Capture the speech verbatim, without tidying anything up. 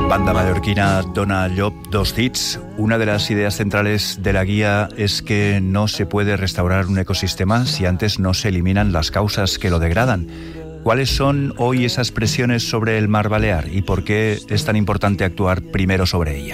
Banda mallorquina Dona Llop, dos hits. Una de las ideas centrales de la guía es que no se puede restaurar un ecosistema si antes no se eliminan las causas que lo degradan. ¿Cuáles son hoy esas presiones sobre el mar Balear y por qué es tan importante actuar primero sobre ellas?